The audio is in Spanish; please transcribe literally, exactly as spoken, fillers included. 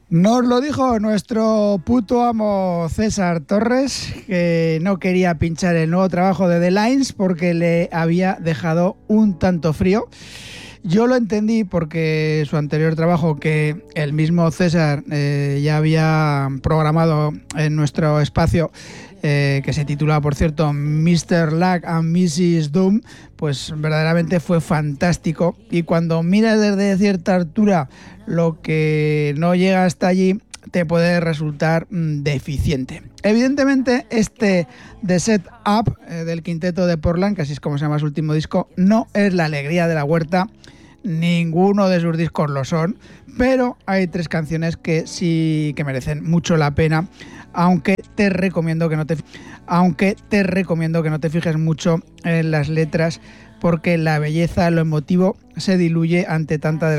Nos lo dijo nuestro puto amo César Torres, que no quería pinchar el nuevo trabajo de The Lines porque le había dejado un tanto frío. Yo lo entendí porque su anterior trabajo, que el mismo César eh, ya había programado en nuestro espacio, eh, que se titula, por cierto, mister Luck and missus Doom, pues verdaderamente fue fantástico. Y cuando miras desde cierta altura lo que no llega hasta allí, te puede resultar mm, deficiente. Evidentemente, este The Set Up eh, del quinteto de Portland, que así es como se llama su último disco, no es la alegría de la huerta. Ninguno de sus discos lo son, pero hay tres canciones que sí que merecen mucho la pena, aunque te recomiendo que no te aunque te recomiendo que no te fijes mucho en las letras, porque la belleza, lo emotivo se diluye ante tanta